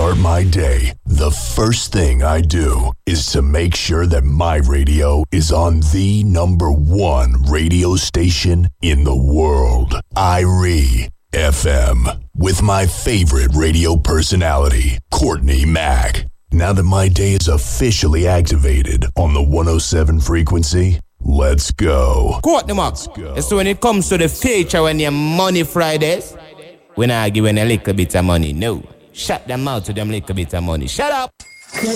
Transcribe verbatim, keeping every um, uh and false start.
start my day, the first thing I do is to make sure that my radio is on the number one radio station in the world, I R E F M, with my favorite radio personality, Courtney Mack. Now that my day is officially activated on the one oh seven frequency, let's go. Courtney Mack. So when it comes to the future, when your money Fridays, we're not giving a little bit of money. No. Shut them out to them little bit of money. Shut up.